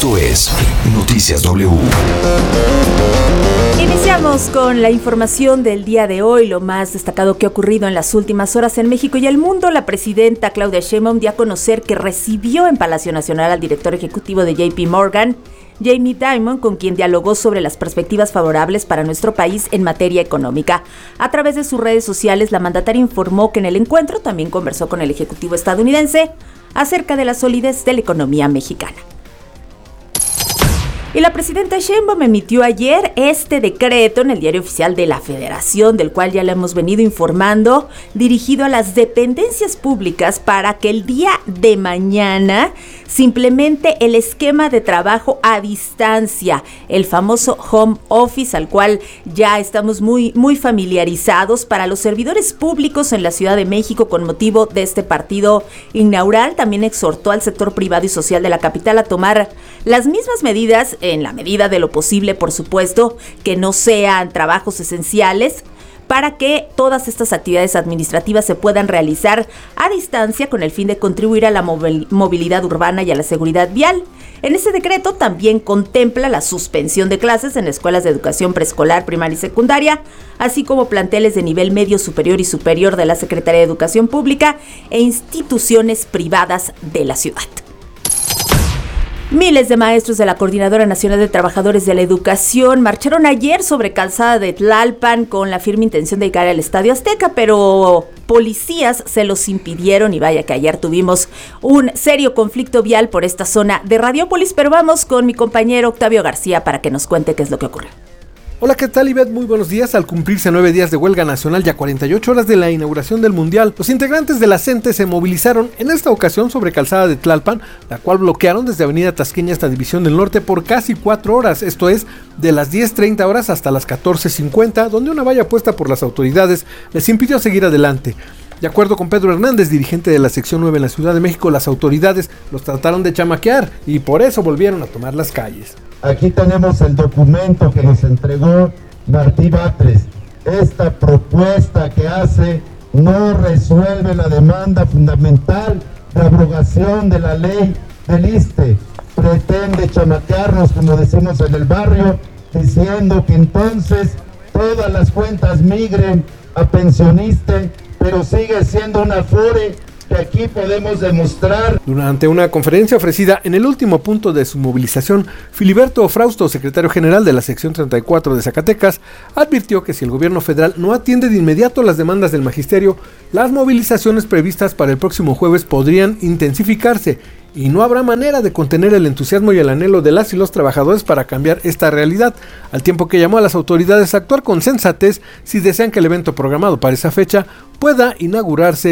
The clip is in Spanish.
Esto es Noticias W. Iniciamos con la información del día de hoy, lo más destacado que ha ocurrido en las últimas horas en México y el mundo. La presidenta Claudia Sheinbaum dio a conocer que recibió en Palacio Nacional al director ejecutivo de JP Morgan, Jamie Dimon, con quien dialogó sobre las perspectivas favorables para nuestro país en materia económica. A través de sus redes sociales, la mandataria informó que en el encuentro también conversó con el ejecutivo estadounidense acerca de la solidez de la economía mexicana. Y la presidenta Sheinbaum emitió ayer este decreto en el Diario Oficial de la Federación, del cual ya le hemos venido informando, dirigido a las dependencias públicas para que el día de mañana se implemente el esquema de trabajo a distancia, el famoso home office, al cual ya estamos muy familiarizados para los servidores públicos en la Ciudad de México con motivo de este partido inaugural. También exhortó al sector privado y social de la capital a tomar las mismas medidas, en la medida de lo posible, por supuesto, que no sean trabajos esenciales, para que todas estas actividades administrativas se puedan realizar a distancia con el fin de contribuir a la movilidad urbana y a la seguridad vial. En ese decreto también contempla la suspensión de clases en escuelas de educación preescolar, primaria y secundaria, así como planteles de nivel medio, superior y superior de la Secretaría de Educación Pública e instituciones privadas de la ciudad. Miles de maestros de la Coordinadora Nacional de Trabajadores de la Educación marcharon ayer sobre Calzada de Tlalpan con la firme intención de llegar al Estadio Azteca, pero policías se los impidieron y vaya que ayer tuvimos un serio conflicto vial por esta zona de Radiópolis, pero vamos con mi compañero Octavio García para que nos cuente qué es lo que ocurre. Hola, ¿qué tal, Ivette? Muy buenos días. Al cumplirse 9 días de huelga nacional y a 48 horas de la inauguración del Mundial, los integrantes de la CENTE se movilizaron en esta ocasión sobre Calzada de Tlalpan, la cual bloquearon desde Avenida Tasqueña hasta División del Norte por casi 4 horas, esto es, de las 10:30 horas hasta las 14:50, donde una valla puesta por las autoridades les impidió seguir adelante. De acuerdo con Pedro Hernández, dirigente de la sección 9 en la Ciudad de México, las autoridades los trataron de chamaquear y por eso volvieron a tomar las calles. Aquí tenemos el documento que nos entregó Martí Batres. Esta propuesta que hace no resuelve la demanda fundamental de abrogación de la ley del ISSSTE. Pretende chamaquearnos, como decimos en el barrio, diciendo que entonces todas las cuentas migren a pensionista, pero sigue siendo una Afore que aquí podemos demostrar. Durante una conferencia ofrecida en el último punto de su movilización, Filiberto Frausto, secretario general de la sección 34 de Zacatecas, advirtió que si el gobierno federal no atiende de inmediato las demandas del magisterio, las movilizaciones previstas para el próximo jueves podrían intensificarse y no habrá manera de contener el entusiasmo y el anhelo de las y los trabajadores para cambiar esta realidad, al tiempo que llamó a las autoridades a actuar con sensatez si desean que el evento programado para esa fecha pueda inaugurarse